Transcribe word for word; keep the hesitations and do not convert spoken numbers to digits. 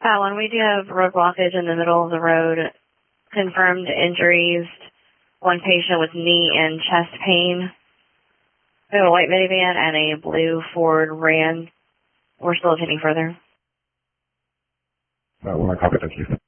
Uh, when we do have road blockage in the middle of the road, confirmed injuries, one patient with knee and chest pain. We have a white minivan and a blue Ford Ram. We're still attending further. Uh, well, I copy, thank you.